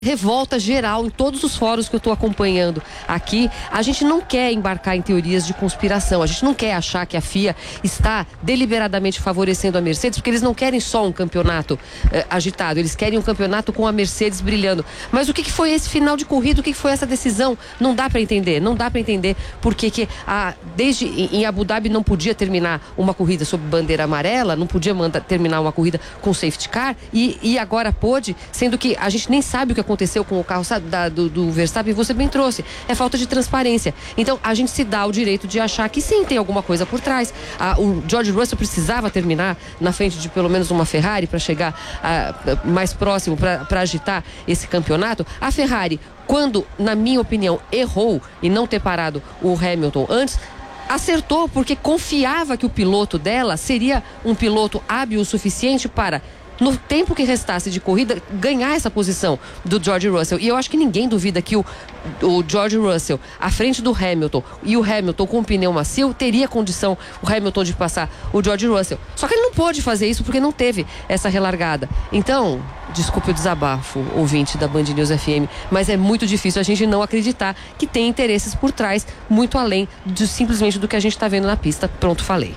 revolta geral em todos os fóruns que eu estou acompanhando aqui. A gente não quer embarcar em teorias de conspiração, a gente não quer achar que a FIA está deliberadamente favorecendo a Mercedes, porque eles não querem só um campeonato agitado, eles querem um campeonato com a Mercedes brilhando. Mas o que foi esse final de corrida, o que foi essa decisão? Não dá para entender, porque desde em Abu Dhabi não podia terminar uma corrida sob bandeira amarela, não podia terminar uma corrida com safety car e agora pôde, sendo que a gente nem sabe o que aconteceu com o carro do Verstappen, você bem trouxe, é falta de transparência. Então a gente se dá o direito de achar que sim, tem alguma coisa por trás. O George Russell precisava terminar na frente de pelo menos uma Ferrari para chegar mais próximo, para agitar esse campeonato. A Ferrari, quando, na minha opinião, errou em não ter parado o Hamilton antes, acertou porque confiava que o piloto dela seria um piloto hábil o suficiente para, no tempo que restasse de corrida, ganhar essa posição do George Russell. E eu acho que ninguém duvida que o George Russell, à frente do Hamilton, e o Hamilton com o pneu macio, teria condição, o Hamilton, de passar o George Russell. Só que ele não pôde fazer isso porque não teve essa relargada. Então, desculpe o desabafo, ouvinte da Band News FM, mas é muito difícil a gente não acreditar que tem interesses por trás, muito além simplesmente do que a gente está vendo na pista. Pronto, falei.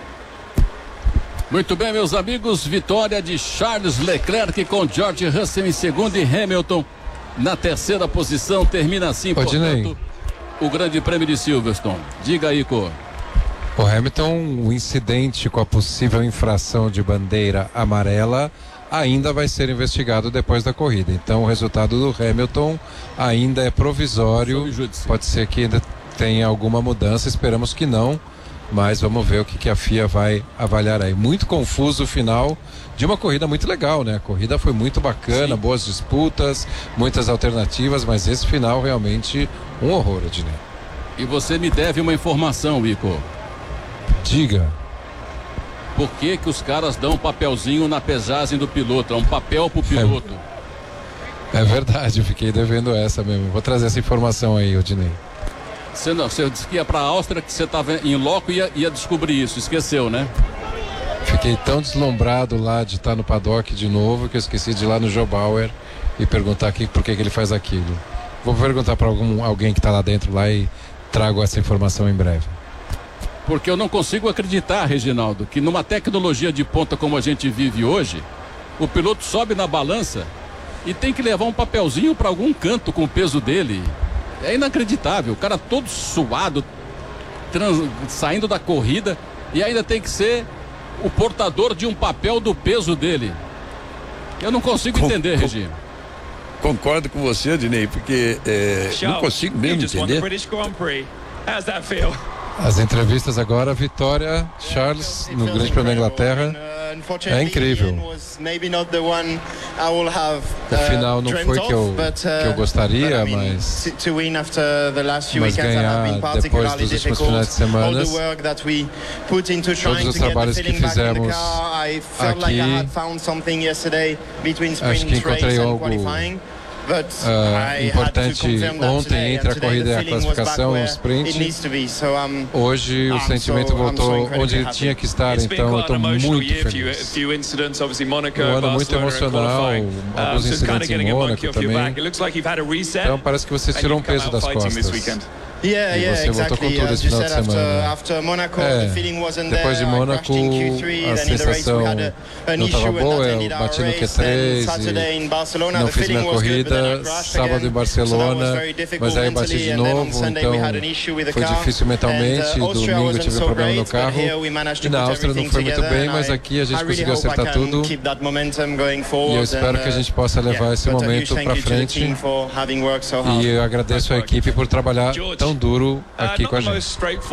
Muito bem, meus amigos, vitória de Charles Leclerc com George Russell em segundo e Hamilton na terceira posição. Termina assim, portanto, o Grande Prêmio de Silverstone. Diga aí, Cor. O Hamilton, o incidente com a possível infração de bandeira amarela ainda vai ser investigado depois da corrida. Então o resultado do Hamilton ainda é provisório. Pode ser que ainda tenha alguma mudança, esperamos que não. Mas vamos ver o que a FIA vai avaliar aí. Muito confuso o final de uma corrida muito legal, né? A corrida foi muito bacana, sim, boas disputas, muitas alternativas, mas esse final realmente um horror, Adnei. E você me deve uma informação, Ico. Diga. Por que os caras dão um papelzinho na pesagem do piloto? É um papel pro piloto. É verdade, eu fiquei devendo essa mesmo. Vou trazer essa informação aí, Adnei. Você disse que ia pra Áustria, que você estava em loco e ia descobrir isso, esqueceu, né? Fiquei tão deslumbrado lá de estar no paddock de novo que eu esqueci de ir lá no Joe Bauer e perguntar aqui por que ele faz aquilo. Vou perguntar para alguém que está lá dentro lá e trago essa informação em breve. Porque eu não consigo acreditar, Reginaldo, que numa tecnologia de ponta como a gente vive hoje, o piloto sobe na balança e tem que levar um papelzinho para algum canto com o peso dele. É inacreditável, o cara todo suado, saindo da corrida, e ainda tem que ser o portador de um papel do peso dele. Eu não consigo entender, Regi. Concordo com você, Adnei, porque não consigo mesmo entender. As entrevistas agora, vitória, Charles, no Grande Prêmio da Inglaterra, é incrível. O final não foi que eu gostaria, mas ganhar depois dos últimos finais de semana, todos os trabalhos que fizemos aqui, acho que encontrei algo importante ontem entre a corrida e a classificação, o sprint. Hoje o sentimento voltou onde ele tinha que estar, então eu estou muito feliz. Um ano muito emocional, alguns incidentes em Mônaco também. Então parece que você tirou um peso das costas. E você voltou com tudo esse final de semana. Depois de Mônaco, a sensação não estava boa. Eu bati no Q3 e não fiz minha corrida. Sábado em Barcelona, mas aí eu bati de novo, então foi difícil mentalmente. Domingo eu tive um problema no carro. E na Áustria não foi muito bem, mas aqui a gente conseguiu acertar tudo. E eu espero que a gente possa levar esse momento para frente. E eu agradeço a equipe por trabalhar tão duro aqui com a gente.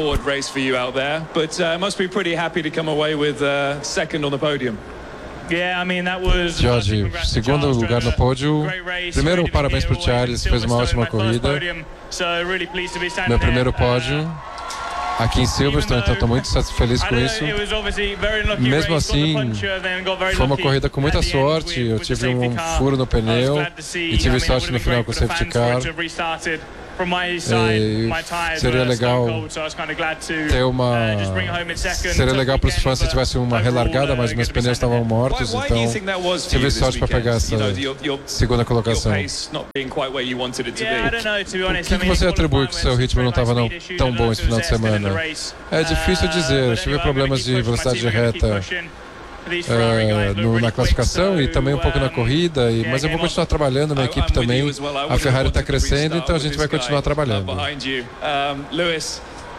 George, segundo lugar no pódio. Primeiro, parabéns para o Charles, fez uma ótima corrida. Meu primeiro pódio aqui em Silverstone, então estou muito feliz com isso. Mesmo assim, foi uma corrida com muita sorte. Eu tive um furo no pneu e tive sorte no final com o safety car. Seria legal ter uma... Seria legal para os fãs se tivesse uma relargada, mas meus pneus estavam mortos, então tive sorte para pegar essa segunda colocação. O que você atribui que o seu ritmo não estava tão bom esse final de semana? É difícil dizer, eu tive problemas de velocidade de reta na classificação e também um pouco na corrida, mas eu vou continuar trabalhando na equipe também. A Ferrari está crescendo, então a gente vai continuar trabalhando. Lewis,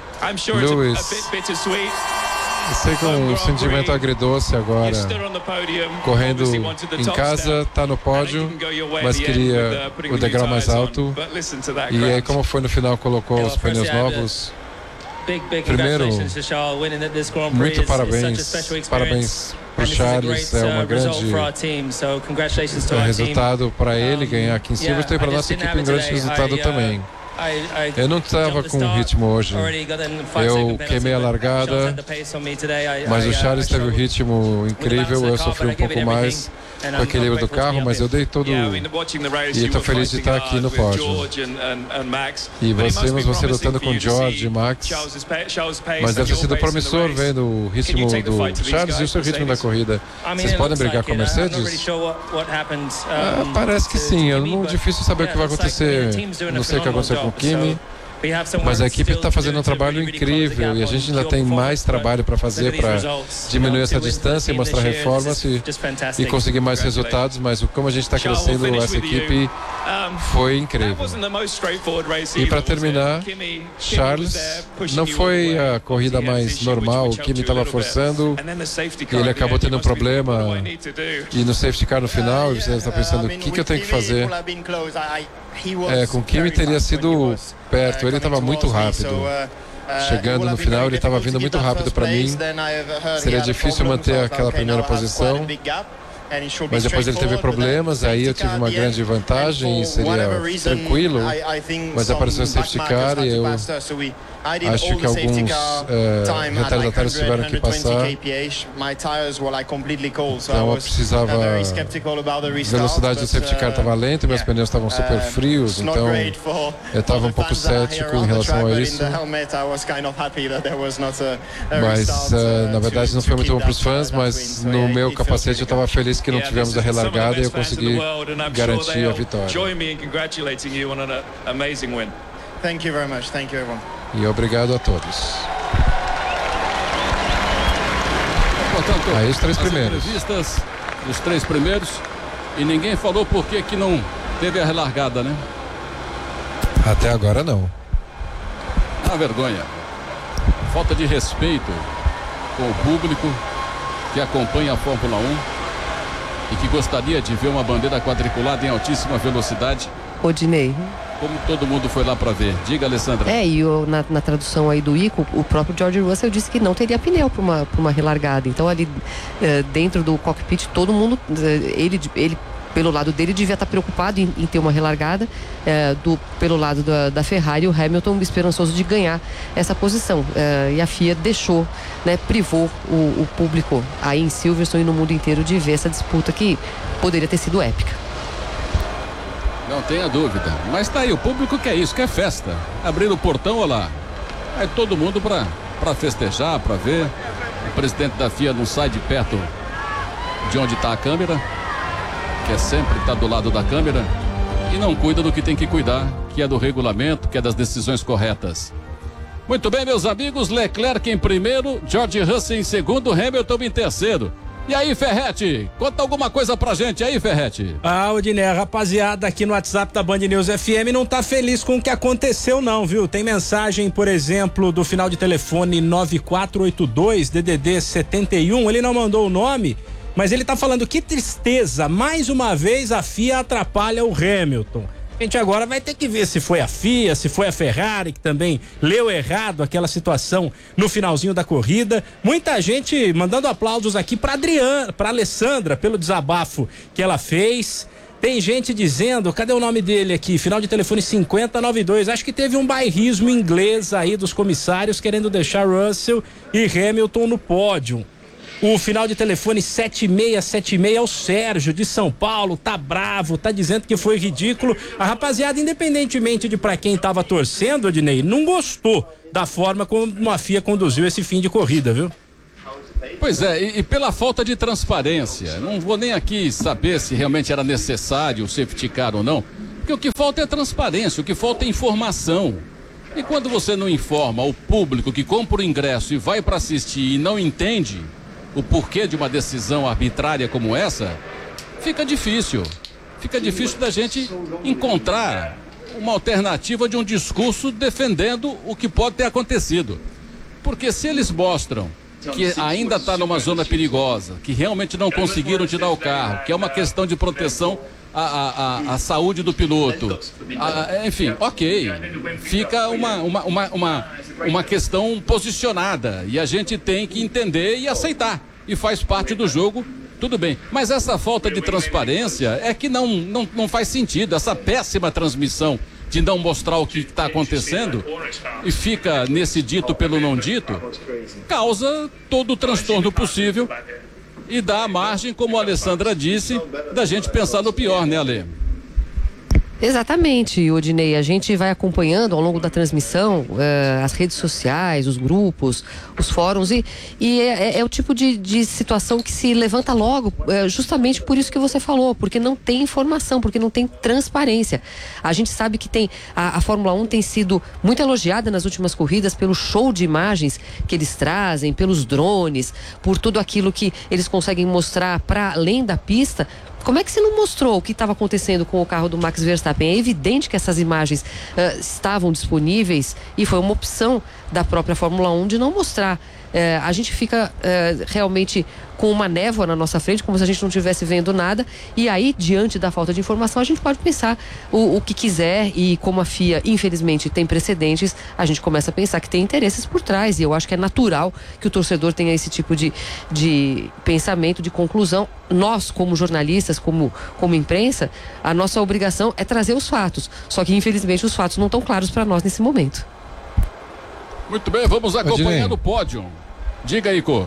eu sei que é um sentimento agridoce agora, correndo em casa, está no pódio, mas queria o degrau mais alto. E aí, como foi no final, colocou os pneus novos. Primeiro, muito parabéns para o Charles, é um grande resultado para ele ganhar aqui em Silverstone e para a nossa equipe um grande resultado também. Eu não estava com ritmo hoje, eu queimei a largada, mas o Charles teve um ritmo incrível, eu sofri um pouco mais com o equilíbrio do carro, mas eu dei todo... E estou feliz de estar aqui no pódio. E você lutando com George e Max, mas deve ter sido promissor vendo o ritmo do Charles e o seu ritmo da corrida. Vocês podem brigar com a Mercedes? Parece que sim, é difícil saber o que vai acontecer, não sei o que aconteceu com o Kimi. Mas a equipe está fazendo um trabalho incrível e a gente ainda tem mais trabalho para fazer para diminuir essa distância e mostrar reformas e conseguir mais resultados, mas como a gente está crescendo, essa equipe foi incrível. E para terminar, Charles, não foi a corrida mais normal, o Kimi estava forçando e ele acabou tendo um problema e no safety car no final, e você está pensando, o que eu tenho que fazer? Com o Kimi teria sido perto, ele estava muito rápido. Chegando no final, ele estava vindo muito rápido para mim. Seria difícil manter aquela primeira posição. Mas depois ele teve problemas, aí eu tive uma grande vantagem e seria tranquilo. Mas apareceu o safety car e eu acho que alguns retardatários tiveram que passar. Então eu precisava... A velocidade do safety car estava lenta e meus pneus estavam super frios, então eu estava um pouco cético em relação a isso. Mas na verdade não foi muito bom para os fãs, mas no meu capacete eu estava feliz que não tivemos a relargada e eu consegui garantir a vitória. Thank you very much. Thank you, everyone. E obrigado a todos. Portanto, aí os três primeiros. Entrevistas dos três primeiros e ninguém falou por que não teve a relargada, né? Até agora não. Uma vergonha. Falta de respeito com o público que acompanha a Fórmula 1 e que gostaria de ver uma bandeira quadriculada em altíssima velocidade. Odinei. Como todo mundo foi lá para ver. Diga, Alessandra. E na tradução aí do Ico, o próprio George Russell disse que não teria pneu para uma relargada. Então ali dentro do cockpit, todo mundo, ele pelo lado dele devia estar preocupado em ter uma relargada, pelo lado da Ferrari, o Hamilton esperançoso de ganhar essa posição, e a FIA deixou, privou o público aí em Silverstone e no mundo inteiro de ver essa disputa que poderia ter sido épica. Não tenha dúvida, mas tá aí, o público quer isso, quer festa. Abrir o portão, olha lá, aí todo mundo para festejar, para ver. O presidente da FIA não sai de perto de onde está a câmera, quer sempre estar do lado da câmera e não cuida do que tem que cuidar, que é do regulamento, que é das decisões corretas. Muito bem, meus amigos, Leclerc em primeiro, George Russell em segundo, Hamilton em terceiro. E aí, Ferretti, conta alguma coisa pra gente aí, Ferretti. Odinei, a rapaziada aqui no WhatsApp da Band News FM não tá feliz com o que aconteceu não, viu? Tem mensagem, por exemplo, do final de telefone 9482, DDD 71, ele não mandou o nome, mas ele tá falando que tristeza, mais uma vez a FIA atrapalha o Hamilton. A gente agora vai ter que ver se foi a FIA, se foi a Ferrari, que também leu errado aquela situação no finalzinho da corrida. Muita gente mandando aplausos aqui para Alessandra, pelo desabafo que ela fez. Tem gente dizendo, cadê o nome dele aqui? Final de telefone 5092. Acho que teve um bairrismo inglês aí dos comissários querendo deixar Russell e Hamilton no pódio. O final de telefone 7676 é o Sérgio de São Paulo, tá bravo, tá dizendo que foi ridículo. A rapaziada, independentemente de pra quem tava torcendo, Odinei, não gostou da forma como a FIA conduziu esse fim de corrida, viu? Pois é, e pela falta de transparência, não vou nem aqui saber se realmente era necessário o safety car ou não, porque o que falta é transparência, o que falta é informação. E quando você não informa o público que compra o ingresso e vai para assistir e não entende o porquê de uma decisão arbitrária como essa, fica difícil da gente encontrar uma alternativa de um discurso defendendo o que pode ter acontecido. Porque se eles mostram que ainda está numa zona perigosa, que realmente não conseguiram tirar o carro, que é uma questão de proteção à saúde do piloto, enfim, ok, fica uma questão posicionada e a gente tem que entender e aceitar, e faz parte do jogo, tudo bem, mas essa falta de transparência é que não faz sentido, essa péssima transmissão de não mostrar o que está acontecendo e fica nesse dito pelo não dito, causa todo o transtorno possível e dá a margem, como a Alessandra disse, da gente pensar no pior, né, Ale? Exatamente, Odinei. A gente vai acompanhando ao longo da transmissão as redes sociais, os grupos, os fóruns e é o tipo de situação que se levanta logo, justamente por isso que você falou, porque não tem informação, porque não tem transparência. A gente sabe que a Fórmula 1 tem sido muito elogiada nas últimas corridas pelo show de imagens que eles trazem, pelos drones, por tudo aquilo que eles conseguem mostrar para além da pista. Como é que você não mostrou o que estava acontecendo com o carro do Max Verstappen? É evidente que essas imagens estavam disponíveis e foi uma opção da própria Fórmula 1 de não mostrar. A gente fica realmente com uma névoa na nossa frente, como se a gente não estivesse vendo nada, e aí, diante da falta de informação, a gente pode pensar o que quiser, e como a FIA, infelizmente, tem precedentes, a gente começa a pensar que tem interesses por trás, e eu acho que é natural que o torcedor tenha esse tipo de pensamento, de conclusão. Nós, como jornalistas, como imprensa, a nossa obrigação é trazer os fatos, só que, infelizmente, os fatos não estão claros para nós nesse momento. Muito bem, vamos acompanhar o pódio. Diga aí, Cô.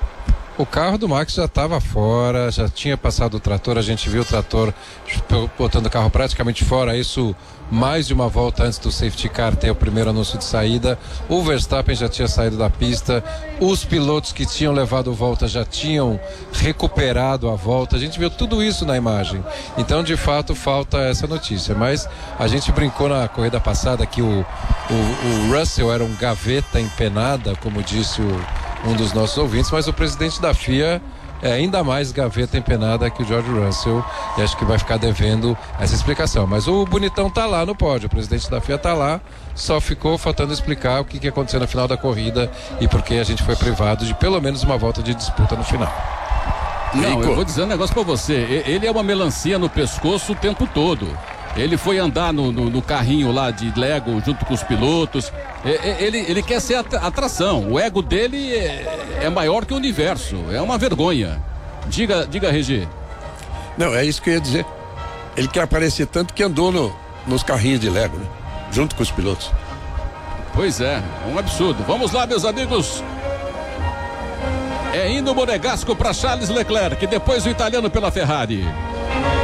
O carro do Max já estava fora, já tinha passado o trator, a gente viu o trator botando o carro praticamente fora, isso mais de uma volta antes do safety car ter o primeiro anúncio de saída. O Verstappen já tinha saído da pista, os pilotos que tinham levado volta já tinham recuperado a volta, a gente viu tudo isso na imagem. Então, de fato, falta essa notícia, mas a gente brincou na corrida passada que o Russell era um gaveta empenada, como disse um dos nossos ouvintes, mas o presidente da FIA é ainda mais gaveta empenada que o George Russell, e acho que vai ficar devendo essa explicação. Mas o bonitão tá lá no pódio, o presidente da FIA tá lá, só ficou faltando explicar o que aconteceu no final da corrida e por que a gente foi privado de pelo menos uma volta de disputa no final. Não, eu vou dizer um negócio pra você, ele é uma melancia no pescoço o tempo todo. Ele foi andar no carrinho lá de Lego junto com os pilotos. Ele quer ser atração. O ego dele é maior que o universo. É uma vergonha. Diga, Regi. Não, é isso que eu ia dizer. Ele quer aparecer tanto que andou nos carrinhos de Lego, né? Junto com os pilotos. Pois é um absurdo. Vamos lá, meus amigos. É indo o Monegasco para Charles Leclerc, depois o italiano pela Ferrari.